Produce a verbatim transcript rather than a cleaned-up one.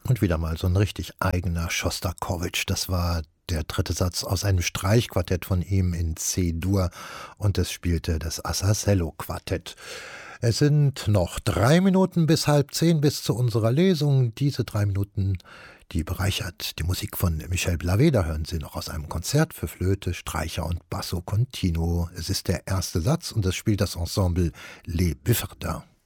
Und wieder mal so ein richtig eigener Schostakowitsch. Das war der dritte Satz aus einem Streichquartett von ihm in C-Dur und es spielte das Assasello-Quartett. Es sind noch drei Minuten bis halb zehn bis zu unserer Lesung. Diese drei Minuten, die bereichert die Musik von Michel Blavet. Da hören Sie noch aus einem Konzert für Flöte, Streicher und Basso Continuo. Es ist der erste Satz und es spielt das Ensemble Les Bufferdins.